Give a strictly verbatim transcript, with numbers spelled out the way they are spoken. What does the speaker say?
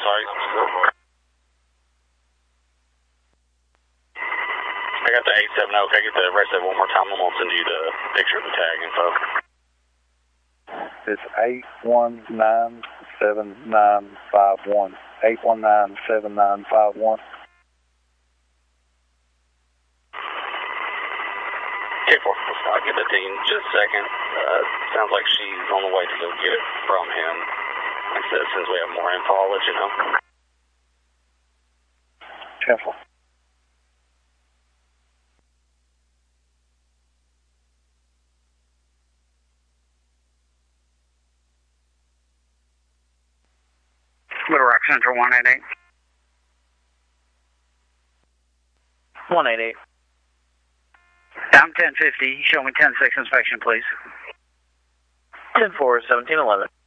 sorry. I got the eight seven zero. Can I get the rest of it one more time? I'm going to send you the picture of the tag info. It's eight one nine seven nine five one. eight one nine seven nine five one. Okay, four. I'll get that to you in just a second. Uh, sounds like she's on the way to go get it from him. Like I said, since we have more info, I'll let you know. ten four. Little Rock Central one eight eight. one eight eight. Down ten fifty. Show me ten six inspection, please. ten four, seventeen eleven.